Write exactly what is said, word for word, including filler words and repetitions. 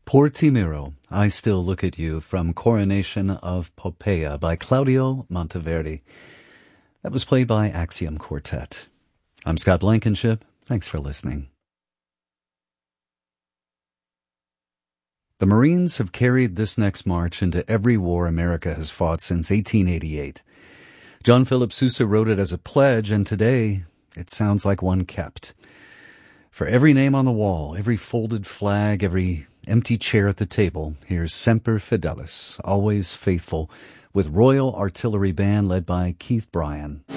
Portimiro, I Still Look at You, from Coronation of Poppaea by Claudio Monteverdi. That was played by Axiom Quartet. I'm Scott Blankenship. Thanks for listening. The Marines have carried this next march into every war America has fought since eighteen eighty-eight. John Philip Sousa wrote it as a pledge, and today it sounds like one kept. For every name on the wall, every folded flag, every empty chair at the table, here's Semper Fidelis, always faithful, with Royal Artillery Band led by Keith Bryan.